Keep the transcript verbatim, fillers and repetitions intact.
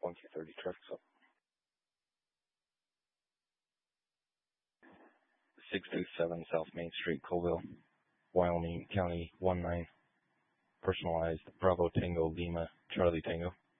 one Q thirty traffic stop. six two seven South Main Street, Colville, Wyoming County, one nine. Personalized, Bravo Tango Lima, Charlie Tango.